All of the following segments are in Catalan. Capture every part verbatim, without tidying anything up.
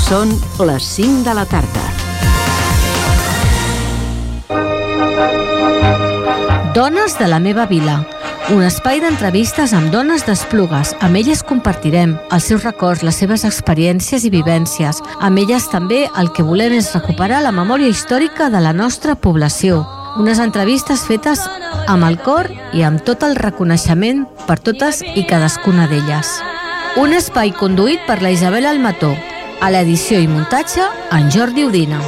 Són les cinc de la tarda. Dones de la meva vila. Un espai d'entrevistes amb dones d'Esplugues. Amb elles compartirem els seus records, les seves experiències i vivències. Amb elles també el que volem és recuperar la memòria històrica de la nostra població. Unes entrevistes fetes amb el cor i amb tot el reconeixement per totes i cadascuna d'elles. Un espai conduït per la Isabel Almató. A l'edició i muntatge, en Jordi Udina.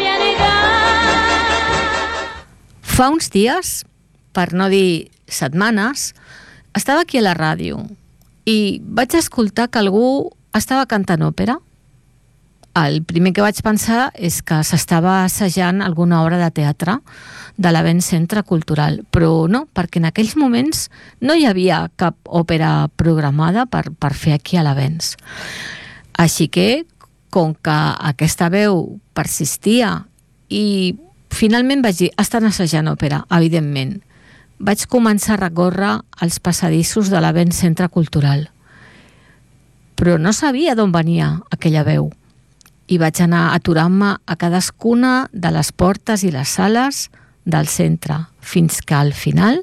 Fa uns dies, per no dir setmanes, estava aquí a la ràdio i vaig escoltar que algú estava cantant òpera. El primer que vaig pensar és que s'estava assajant alguna obra de teatre de l'Avenç Centre Cultural, però no, perquè en aquells moments no hi havia cap òpera programada per, per fer aquí a l'Avenç. Així que, com que aquesta veu persistia i finalment vaig dir, estan assajant òpera, evidentment. Vaig començar a recórrer els passadissos de l'Avenç Centre Cultural. Però no sabia d'on venia aquella veu. I vaig anar aturant-me a cadascuna de les portes i les sales del centre, fins que al final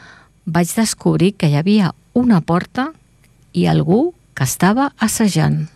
vaig descobrir que hi havia una porta i algú que estava assajant.